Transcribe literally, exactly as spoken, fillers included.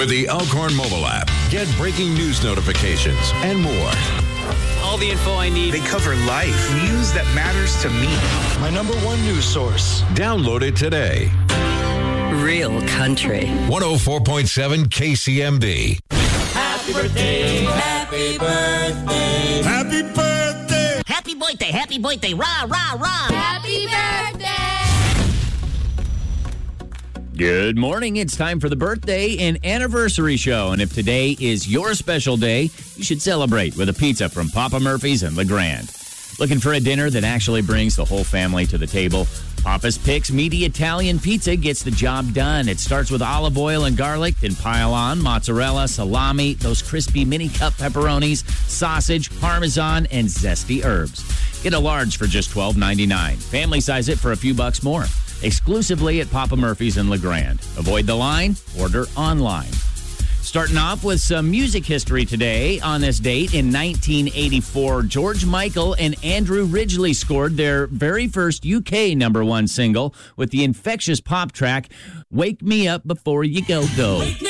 With the Elkhorn mobile app, get breaking news notifications and more. All the info I need. They cover life, news that matters to me. My number one news source. Download it today. Real country. one oh four point seven K C M B. Happy birthday, happy birthday, Happy birthday. Happy birthday, happy birthday, rah, rah, rah. happy birthday. Good morning. It's time for the birthday and anniversary show. And if today is your special day, you should celebrate with a pizza from Papa Murphy's and LeGrand. Looking for a dinner that actually brings the whole family to the table? Papa's Picks Meaty Italian Pizza gets the job done. It starts with olive oil and garlic, then pile on mozzarella, salami, those crispy mini cup pepperonis, sausage, parmesan, and zesty herbs. Get a large for just twelve ninety-nine. Family size it for a few bucks more. Exclusively at Papa Murphy's and LeGrand. Avoid the line. Order online. Starting off with some music history today. On this date in nineteen eighty-four, George Michael and Andrew Ridgeley scored their very first U K number one single with the infectious pop track, Wake Me Up Before You Go Go.